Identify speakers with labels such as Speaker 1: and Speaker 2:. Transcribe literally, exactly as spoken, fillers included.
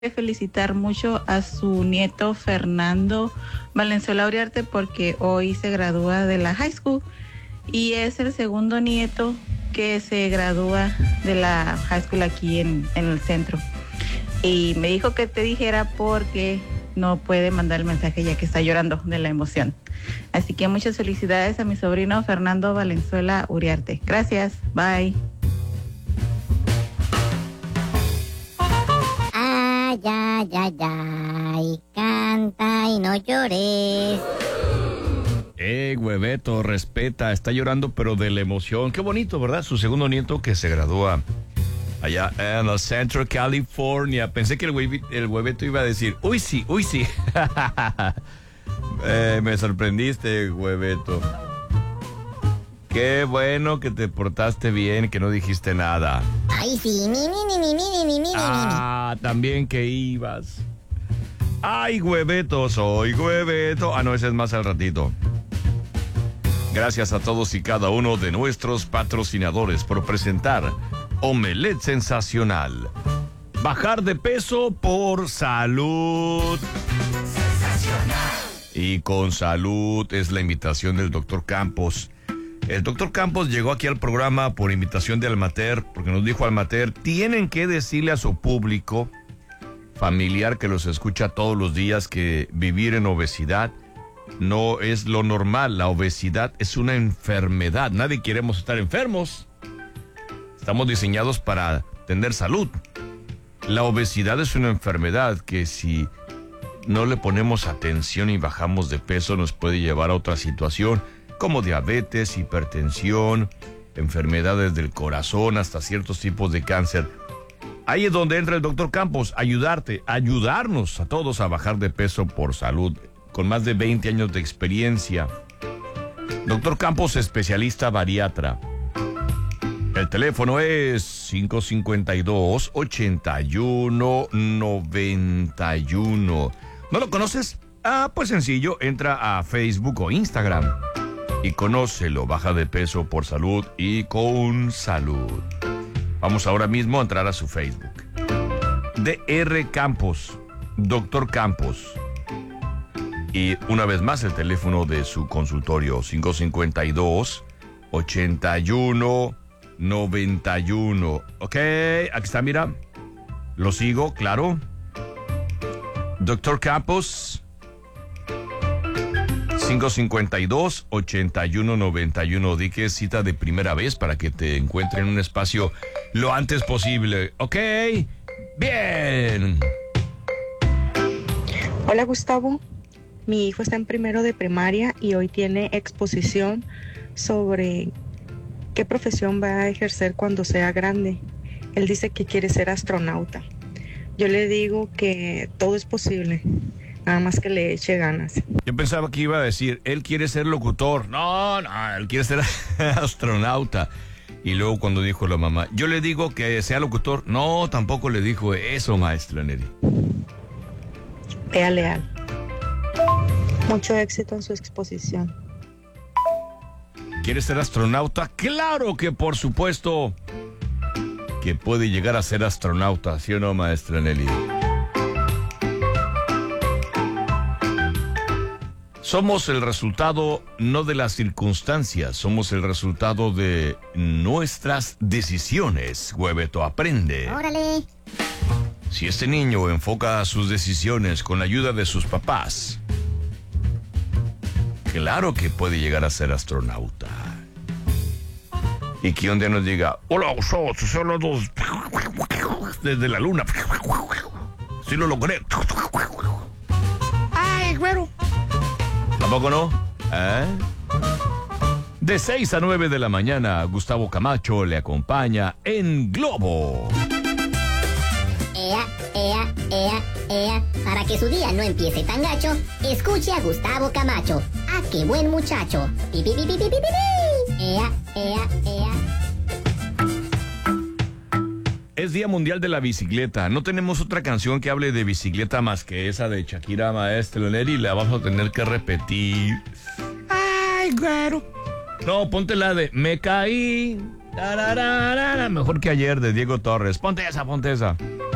Speaker 1: felicitar mucho a su nieto Fernando Valenzuela Uriarte porque hoy se gradúa de la high school y es el segundo nieto que se gradúa de la high school aquí en, en el centro. Y me dijo que te dijera porque no puede mandar el mensaje ya que está llorando de la emoción. Así que muchas felicidades a mi sobrino Fernando Valenzuela Uriarte. Gracias, bye.
Speaker 2: Ay, ay, ay, ay, canta y no llores.
Speaker 3: Eh, hueveto, respeta, está llorando pero de la emoción. Qué bonito, ¿verdad? Su segundo nieto que se gradúa allá en el Centro California. Pensé que el, huevi, el hueveto iba a decir, uy sí, uy sí. eh, me sorprendiste, hueveto. Qué bueno que te portaste bien, que no dijiste nada.
Speaker 2: Ay, sí, mi, mi, mi, mi, mi, mi, mi, mi.
Speaker 3: Ah, también que ibas. Ay, hueveto, soy hueveto. Ah, no, ese es más al ratito. Gracias a todos y cada uno de nuestros patrocinadores por presentar Omelette Sensacional. Bajar de peso por salud. Sensacional. Y con salud es la invitación del doctor Campos. El doctor Campos llegó aquí al programa por invitación de Almater, porque nos dijo Almater, tienen que decirle a su público familiar que los escucha todos los días que vivir en obesidad no es lo normal. La obesidad es una enfermedad. Nadie queremos estar enfermos. Estamos diseñados para tener salud. La obesidad es una enfermedad que si no le ponemos atención y bajamos de peso nos puede llevar a otra situación como diabetes, hipertensión, enfermedades del corazón, hasta ciertos tipos de cáncer. Ahí es donde entra el doctor Campos, ayudarte, ayudarnos a todos a bajar de peso por salud, con más de veinte años de experiencia. Doctor Campos, especialista bariatra. El teléfono es cinco cinco dos, ocho uno nueve uno. ¿No lo conoces? Ah, pues sencillo, entra a Facebook o Instagram y conócelo, baja de peso por salud y con salud. Vamos ahora mismo a entrar a su Facebook. D R Campos, doctor Campos. Y una vez más el teléfono de su consultorio, cinco cinco dos, ocho uno nueve uno. Ok, aquí está, mira. Lo sigo, claro. doctor Campos, cinco cinco dos, ocho uno nueve uno. Di que es cita de primera vez para que te encuentre en un espacio lo antes posible. Ok, bien.
Speaker 4: Hola, Gustavo. Mi hijo está en primero de primaria y hoy tiene exposición sobre qué profesión va a ejercer cuando sea grande. Él dice que quiere ser astronauta. Yo le digo que todo es posible, nada más que le eche ganas.
Speaker 3: Yo pensaba que iba a decir, él quiere ser locutor. No, no, él quiere ser astronauta. Y luego cuando dijo la mamá, yo le digo que sea locutor. No, tampoco le dijo eso, maestra Neri.
Speaker 4: Sea leal. Mucho éxito en su exposición.
Speaker 3: ¿Quiere ser astronauta? Claro que por supuesto que puede llegar a ser astronauta, ¿sí o no, maestra Nelly? Somos el resultado no de las circunstancias, somos el resultado de nuestras decisiones. Hueveto, aprende.
Speaker 2: Órale.
Speaker 3: Si este niño enfoca sus decisiones con la ayuda de sus papás, claro que puede llegar a ser astronauta. Y que un día nos diga, hola, Gustavo, te estoy hablando desde la luna. Sí lo logré. Ay, güero. ¿Tampoco no? ¿Eh? De seis a nueve de la mañana, Gustavo Camacho le acompaña en Globo.
Speaker 2: Ea, ea, ea, ea. Para que su día no empiece tan gacho, escuche a Gustavo Camacho. ¡Ah, qué buen muchacho! ¡Pi, pi, pi, pi, pi, pi, pi! ¡Ea, ea, ea!
Speaker 3: Es Día Mundial de la Bicicleta. No tenemos otra canción que hable de bicicleta más que esa de Shakira, maestra Neri. La vamos a tener que repetir. ¡Ay, güero! No, ponte la de Me caí. Tararara, mejor que ayer de Diego Torres. Ponte esa, ponte esa.